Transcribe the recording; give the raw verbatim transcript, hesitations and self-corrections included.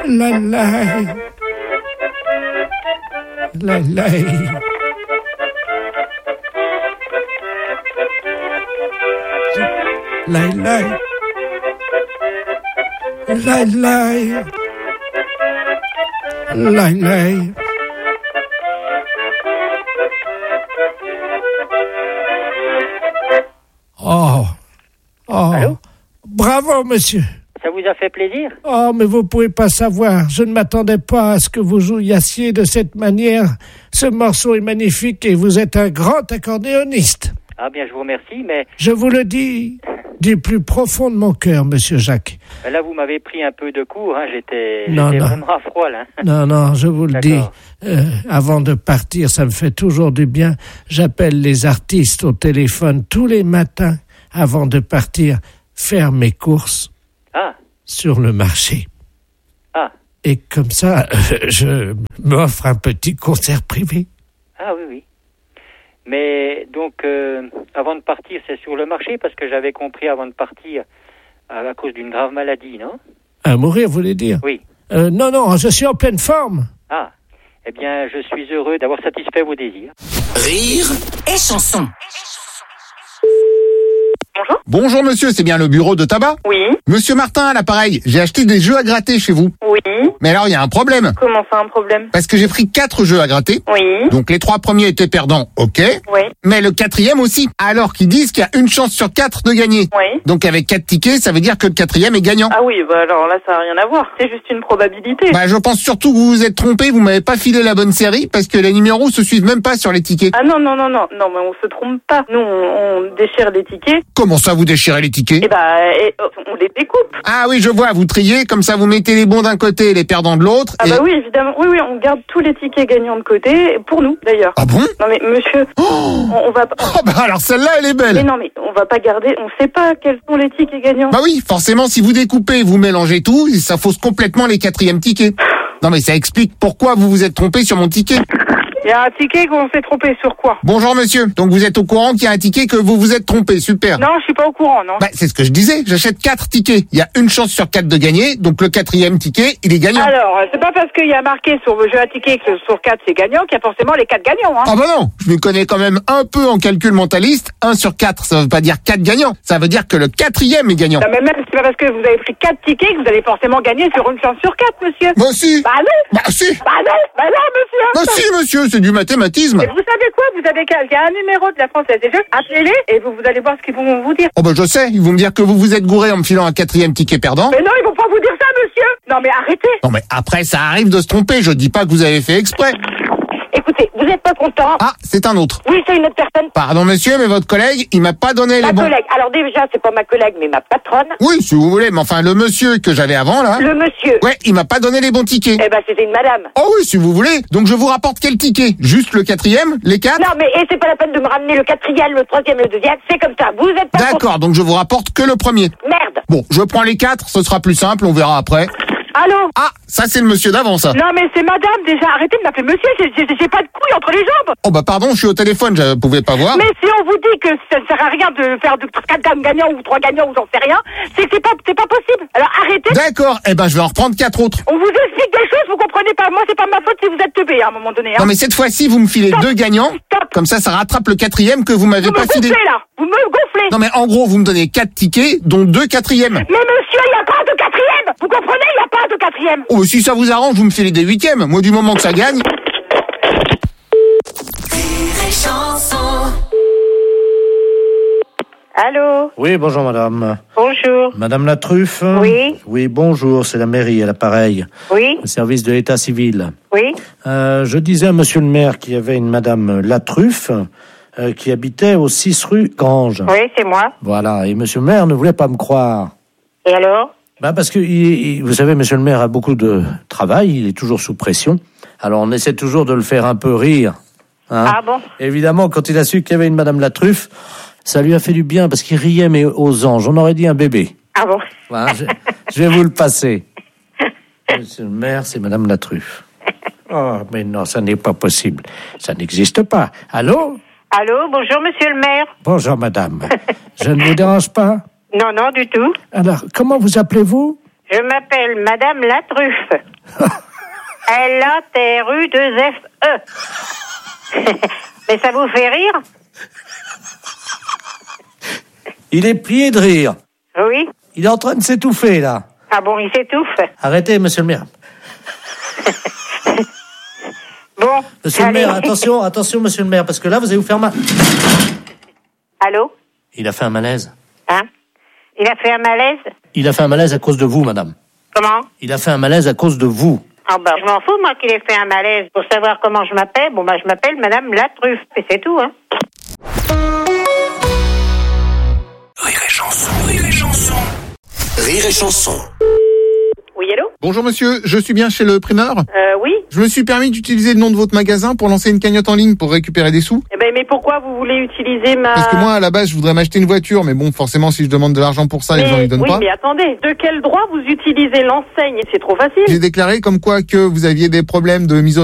La la. La la. La la. La la. La la. Oh. Oh. Allô? Bravo, monsieur. Ça vous a fait plaisir? Oh, mais vous pouvez pas savoir. Je ne m'attendais pas à ce que vous jouissiez de cette manière. Ce morceau est magnifique et vous êtes un grand accordéoniste. Ah bien, je vous remercie, mais... Je vous le dis du plus profond de mon cœur, monsieur Jacques. Là, vous m'avez pris un peu de court, hein. J'étais, Non, j'étais non. vraiment à froid, là. Non, non, je vous le D'accord. dis. Euh, avant de partir, ça me fait toujours du bien. J'appelle les artistes au téléphone tous les matins avant de partir faire mes courses Ah, sur le marché. ah, Et comme ça, euh, je m'offre un petit concert privé. ah oui, oui. Mais donc, euh, avant de partir, c'est sur le marché, parce que j'avais compris avant de partir, à, à cause d'une grave maladie, non? À mourir, vous voulez dire? Oui. Euh, non, non, je suis en pleine forme. Ah, eh bien, je suis heureux d'avoir satisfait vos désirs. Rire Et chanson. Bonjour. Bonjour monsieur, c'est bien le bureau de tabac? Oui. Monsieur Martin à l'appareil, j'ai acheté des jeux à gratter chez vous. Oui. Mais alors il y a un problème. Comment ça, un problème? Parce que j'ai pris quatre jeux à gratter. Oui. Donc les trois premiers étaient perdants, ok. Oui. Mais le quatrième aussi. Alors qu'ils disent qu'il y a une chance sur quatre de gagner. Oui. Donc avec quatre tickets, ça veut dire que le quatrième est gagnant. Ah oui, bah alors là, ça n'a rien à voir. C'est juste une probabilité. Bah je pense surtout que vous vous êtes trompé, vous m'avez pas filé la bonne série parce que les numéros se suivent même pas sur les tickets. Ah non, non, non, non, non, mais on se trompe pas. Nous, on, on déchire les tickets. Comment ça vous déchirez les tickets? Et bah, et, oh, on les découpe. Ah oui, je vois, vous triez, comme ça vous mettez les bons d'un côté et les perdants de l'autre. Ah et... bah oui, évidemment. Oui, oui, on garde tous les tickets gagnants de côté, pour nous, d'ailleurs. Ah bon? Non mais monsieur, Oh, on, on va pas... oh bah alors celle-là elle est belle. Mais non, mais on va pas garder... On sait pas quels sont les tickets gagnants. Bah oui, forcément, si vous découpez, vous mélangez tout, ça fausse complètement les quatrièmes tickets. Non mais ça explique pourquoi vous vous êtes trompé sur mon ticket. Il y a un ticket qu'on s'est trompé sur quoi? Bonjour monsieur, donc vous êtes au courant qu'il y a un ticket que vous vous êtes trompé, super. Non, je suis pas au courant, non. Bah c'est ce que je disais, j'achète quatre tickets, il y a une chance sur quatre de gagner, donc le quatrième ticket, il est gagnant. Alors, c'est pas parce qu'il y a marqué sur vos jeux à tickets que sur quatre c'est gagnant qu'il y a forcément les quatre gagnants, hein. Ah bah non, je me connais quand même un peu en calcul mentaliste, un sur quatre, ça veut pas dire quatre gagnants, ça veut dire que le quatrième est gagnant. Non, mais même c'est pas parce que vous avez pris quatre tickets que vous allez forcément gagner sur une chance sur quatre, monsieur. Bah si. Bah non. Bah si. Bah non, bah non, monsieur. Bah si monsieur, c'est du mathématisme. Et vous savez quoi? Vous avez qu'à- il y a un numéro de la Française des Jeux. Appelez-les et vous, vous allez voir ce qu'ils vont vous dire. Oh bah je sais, ils vont me dire que vous vous êtes gouré en me filant un quatrième ticket perdant. Mais non, ils vont pas vous dire ça, monsieur. Non, mais arrêtez. Non mais après ça arrive de se tromper, je dis pas que vous avez fait exprès. Écoutez, vous n'êtes pas content? Ah, c'est un autre. Oui, c'est une autre personne. Pardon monsieur, mais votre collègue, il m'a pas donné Ma les bons... collègue. Alors déjà, c'est pas ma collègue, mais ma patronne. Oui, si vous voulez, mais enfin le monsieur que j'avais avant là... Le monsieur. Ouais, il m'a pas donné les bons tickets. Eh ben, c'était une madame. Oh oui, si vous voulez. Donc je vous rapporte quel ticket? Juste le quatrième? Les quatre? Non, mais et c'est pas la peine de me ramener le quatrième, le troisième, le deuxième. C'est comme ça. Vous êtes pas content. D'accord, donc je vous rapporte que le premier. Merde. Bon, je prends les quatre, ce sera plus simple, on verra après. Allô? Ah, ça c'est le monsieur d'avant ça. Non, mais c'est madame, déjà. Arrêtez de m'appeler monsieur. J'ai, j'ai, j'ai pas de couilles entre les jambes. Oh bah pardon, je suis au téléphone, je pouvais pas voir. Mais si on vous dit que ça ne sert à rien de faire de quatre gagnants ou trois gagnants ou j'en sais rien, c'est que c'est pas, c'est pas possible. Alors arrêtez. D'accord, eh ben je vais en reprendre quatre autres. On vous explique des choses, vous comprenez pas. Moi, c'est pas ma faute si vous êtes teubé à un moment donné. Hein. Non mais cette fois-ci, vous me filez Stop. deux gagnants. Stop. Comme ça, ça rattrape le quatrième que vous m'avez Vous pas me filé. gonflez là. Vous me gonflez. Non mais en gros, vous me donnez quatre tickets, dont deux quatrièmes. Mais monsieur, il n'y a pas de quatrième. Vous comprenez? Il n'y a pas de quatrième. Oh, si ça vous arrange, vous me filez des huitièmes. Moi, du moment que ça gagne... Rire et chanson. Allô? Oui, bonjour madame. Bonjour. Madame la Truffe? Oui. Oui, bonjour, c'est la mairie à l'appareil, Oui. le service de l'état civil. Oui. Euh, je disais à monsieur le maire qu'il y avait une madame La Truffe euh, qui habitait au six rue Grange. Oui, c'est moi. Voilà, et monsieur le maire ne voulait pas me croire. Et alors? Bah parce que, il, il- vous savez, monsieur le maire a beaucoup de travail, il est toujours sous pression. Alors on essaie toujours de le faire un peu rire. hein. Ah bon? Évidemment, quand il a su qu'il y avait une madame La Truffe, ça lui a fait du bien parce qu'il riait, mais aux anges. On aurait dit un bébé. Ah bon? Voilà, je, je vais vous le passer. Monsieur le maire, c'est madame La Truffe. Oh, mais non, ça n'est pas possible. Ça n'existe pas. Allô? Allô? Bonjour, monsieur le maire. Bonjour, madame. Je ne vous dérange pas? Non, non, du tout. Alors, comment vous appelez-vous? Je m'appelle Madame Latruffe. L A T R U deux F E. Mais ça vous fait rire? Il est plié de rire. Oui. Il est en train de s'étouffer, là. Ah bon, il s'étouffe. Arrêtez, monsieur le maire. Bon. Monsieur allez. le maire, attention, attention, monsieur le maire, parce que là, vous allez vous faire mal. Allô? Il a fait un malaise. Hein? Il a fait un malaise? Il a fait un malaise à cause de vous, madame. Comment? Il a fait un malaise à cause de vous. Ah bah, je m'en fous, moi, qu'il ait fait un malaise. Pour savoir comment je m'appelle, bon bah, je m'appelle Madame Latruffe. Et c'est tout, hein. Rire et chanson, rire et chanson. Rire et chanson. Oui, allô? Bonjour monsieur, je suis bien chez le primeur. Euh, oui. Je me suis permis d'utiliser le nom de votre magasin pour lancer une cagnotte en ligne pour récupérer des sous. Eh ben, mais pourquoi vous voulez utiliser ma... Parce que moi, à la base, je voudrais m'acheter une voiture, mais bon, forcément, si je demande de l'argent pour ça, les mais, gens ne donnent oui, pas. mais attendez, de quel droit vous utilisez l'enseigne? C'est trop facile. J'ai déclaré comme quoi que vous aviez des problèmes de mise au